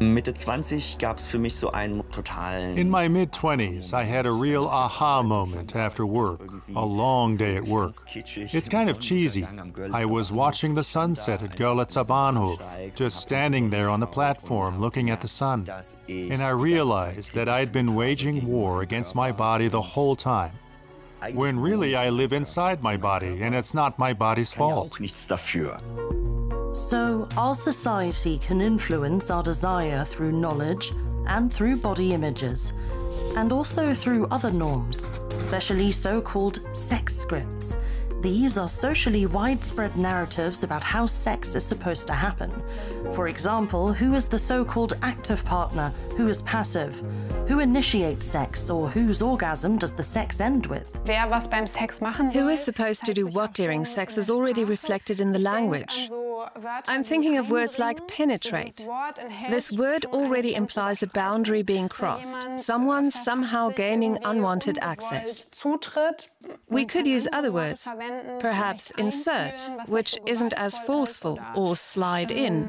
Mitte 20 gab's für mich so einen totalen. In my mid-20s, I had a real aha moment after work, a long day at work. It's kind of cheesy. I was watching the sunset at Görlitzer Bahnhof, just standing there on the platform looking at the sun. And I realized that I'd been waging war against my body the whole time, when really I live inside my body and it's not my body's fault. Nichts dafür. So, our society can influence our desire through knowledge and through body images, and also through other norms, especially so-called sex scripts. These are socially widespread narratives about how sex is supposed to happen. For example, who is the so-called active partner, who is passive, who initiates sex, or whose orgasm does the sex end with? Who is supposed to do what during sex is already reflected in the language. I'm thinking of words like penetrate. This word already implies a boundary being crossed, someone somehow gaining unwanted access. We could use other words, perhaps insert, which isn't as forceful, or slide in.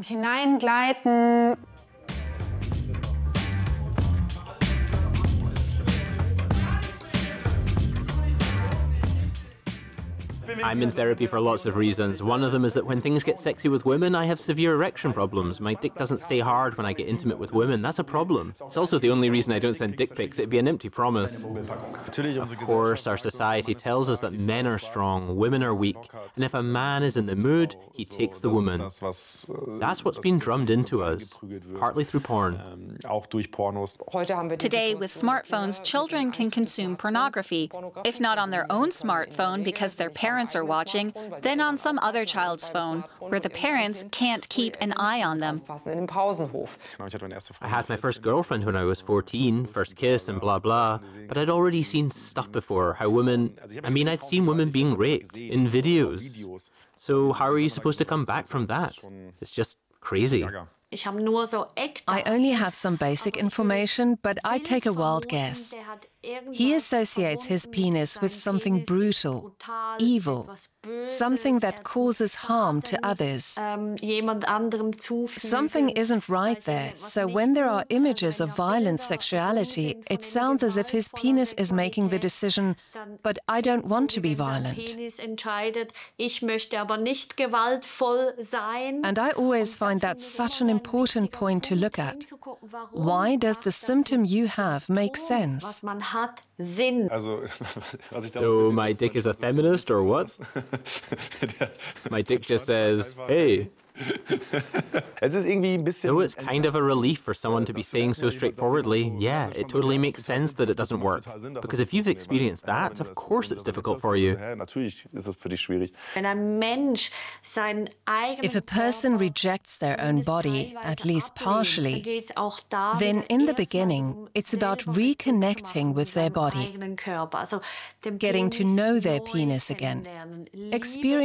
I'm in therapy for lots of reasons. One of them is that when things get sexy with women, I have severe erection problems. My dick doesn't stay hard when I get intimate with women. That's a problem. It's also the only reason I don't send dick pics. It'd be an empty promise. Of course, our society tells us that men are strong, women are weak, and if a man is in the mood, he takes the woman. That's what's been drummed into us, partly through porn. Today, with smartphones, children can consume pornography, if not on their own smartphone because their parents are watching, then on some other child's phone, where the parents can't keep an eye on them. I had my first girlfriend when I was 14, first kiss and blah blah, but I'd already seen stuff before, how women, I'd seen women being raped in videos. So how are you supposed to come back from that? It's just crazy. I only have some basic information, but I take a wild guess. He associates his penis with something brutal, evil, something that causes harm to others. Something isn't right there, so when there are images of violent sexuality, it sounds as if his penis is making the decision, but I don't want to be violent. And I always find that such an important point to look at. Why does the symptom you have make sense? So my dick is a feminist or what? My dick just says, hey. So it's kind of a relief for someone to be saying so straightforwardly, yeah, it totally makes sense that it doesn't work. Because if you've experienced that, of course it's difficult for you. If a person rejects their own body, at least partially, then in the beginning, it's about reconnecting with their body, getting to know their penis again,